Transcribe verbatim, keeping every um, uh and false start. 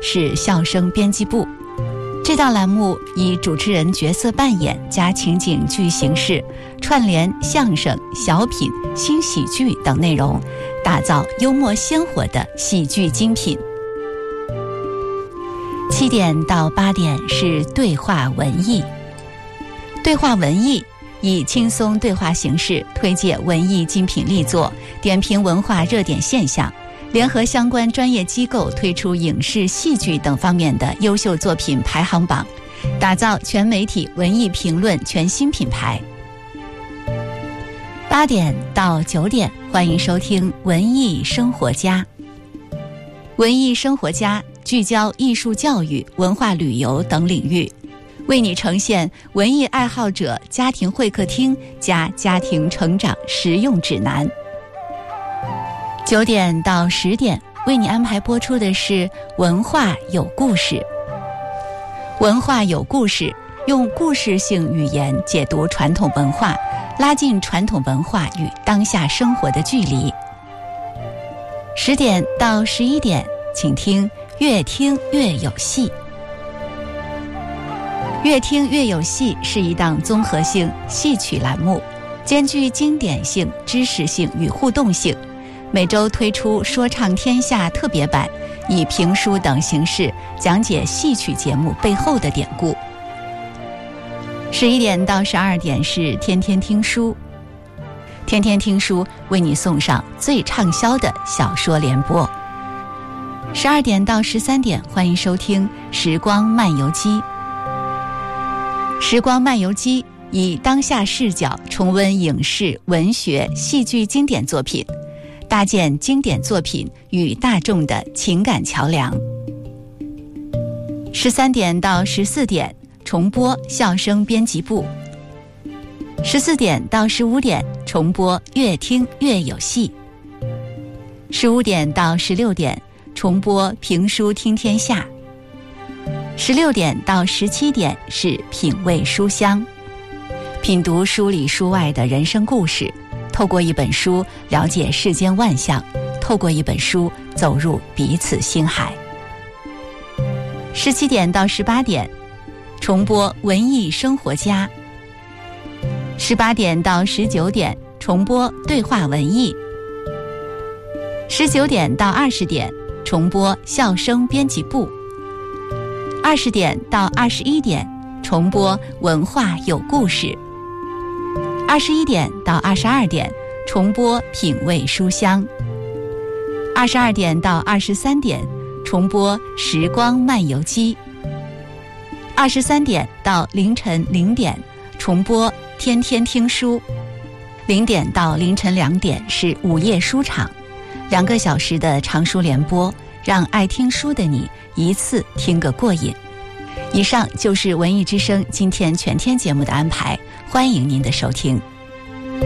是笑声编辑部。这档栏目以主持人角色扮演加情景剧形式，串联相声、小品、新喜剧等内容，打造幽默鲜活的喜剧精品。七点到八点是对话文艺。对话文艺以轻松对话形式推介文艺精品力作，点评文化热点现象，联合相关专业机构推出影视、戏剧等方面的优秀作品排行榜，打造全媒体文艺评论全新品牌。八点到九点，欢迎收听文艺生活家。文艺生活家聚焦艺术教育、文化旅游等领域，为你呈现文艺爱好者家庭会客厅加家庭成长实用指南。九点到十点，为你安排播出的是文化有故事。文化有故事，用故事性语言解读传统文化，拉近传统文化与当下生活的距离。十点到十一点，请听越听越有戏。越听越有戏是一档综合性戏曲栏目，兼具经典性、知识性与互动性。每周推出说唱天下特别版，以评书等形式讲解戏曲节目背后的典故。十一点到十二点是天天听书，天天听书为你送上最畅销的小说联播。十二点到十三点，欢迎收听时光漫游记。时光漫游记以当下视角重温影视、文学、戏剧经典作品，搭建经典作品与大众的情感桥梁。十三点到十四点，重播笑声编辑部。十四点到十五点，重播越听越有戏。十五点到十六点，重播评书听天下。十六点到十七点是品味书香，品读书里书外的人生故事，透过一本书了解世间万象，透过一本书走入彼此心海。十七点到十八点，重播文艺生活家。十八点到十九点，重播对话文艺。十九点到二十点，重播笑声编辑部。二十点到二十一点，重播文化有故事。二十一点到二十二点，重播品味书香。二十二点到二十三点，重播时光漫游记。二十三点到凌晨零点，重播天天听书。零点到凌晨两点是午夜书场，两个小时的长书联播，让爱听书的你一次听个过瘾。以上就是文艺之声今天全天节目的安排，欢迎您的收听。